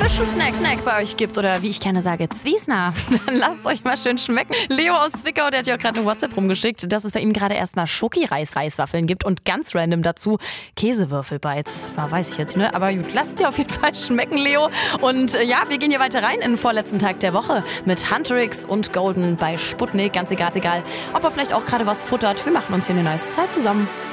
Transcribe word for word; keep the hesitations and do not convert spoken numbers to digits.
Zwischensnack Snack bei euch gibt oder wie ich gerne sage, Zwiesner, dann lasst es euch mal schön schmecken. Leo aus Zwickau, der hat ja auch gerade eine WhatsApp rumgeschickt, dass es bei ihm gerade erstmal Schoki-Reis-Reiswaffeln gibt und ganz random dazu Käsewürfelbites. Ja, weiß ich jetzt, ne? Aber gut, lasst dir auf jeden Fall schmecken, Leo. Und äh, ja, wir gehen hier weiter rein in den vorletzten Tag der Woche mit Huntrix und Golden bei Sputnik. Ganz egal, egal, ob er vielleicht auch gerade was futtert. Wir machen uns hier eine nice Zeit zusammen.